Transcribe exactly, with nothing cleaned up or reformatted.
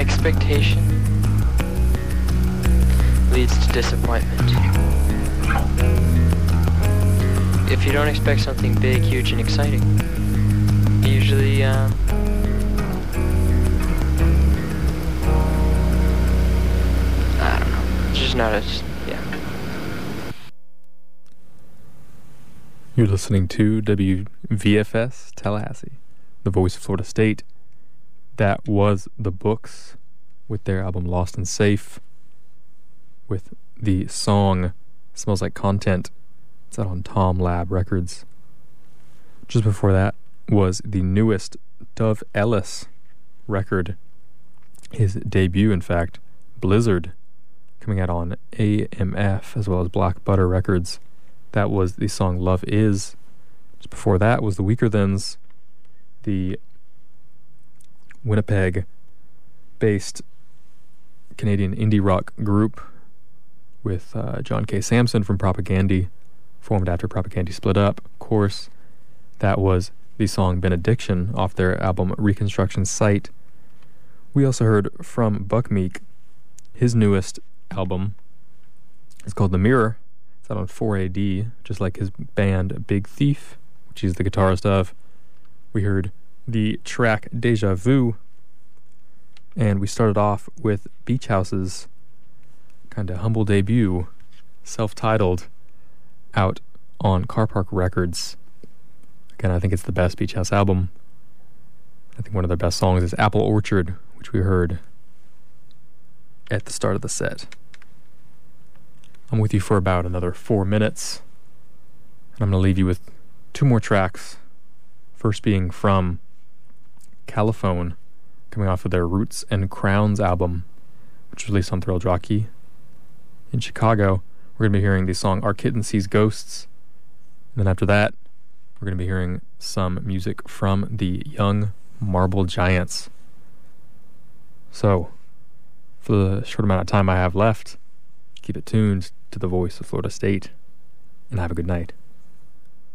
Expectation leads to disappointment. If you don't expect something big, huge, and exciting, usually, um, I don't know. It's just not as, yeah. You're listening to W V F S Tallahassee, the voice of Florida State. That was The Books with their album Lost and Safe, with the song Smells Like Content. It's out on Tom Lab Records. Just before that was the newest Dove Ellis record, his debut, in fact, Blizzard, coming out on A M F as well as Black Butter Records. That was the song Love Is. Just before that was the Weaker Thans, the Winnipeg-based Canadian indie rock group with uh, John K. Samson from Propagandhi, formed after Propagandhi split up, of course. That was the song Benediction off their album Reconstruction Site. We also heard from Buckmeek. His newest album is called The Mirror. It's out on four A D, just like his band Big Thief, which he's the guitarist of. We heard the track Deja Vu, and we started off with Beach House's kind of humble debut, self-titled, out on Car Park Records. Again, I think it's the best Beach House album. I think one of their best songs is Apple Orchard, which we heard at the start of the set. I'm with you for about another four minutes, and I'm going to leave you with two more tracks. First being from Caliphone, coming off of their Roots and Crowns album, which was released on Thrilled Rocky in Chicago. We're going to be hearing the song Our Kitten Sees Ghosts. And then after that, we're going to be hearing some music from the Young Marble Giants. So, for the short amount of time I have left, keep it tuned to the voice of Florida State, and have a good night.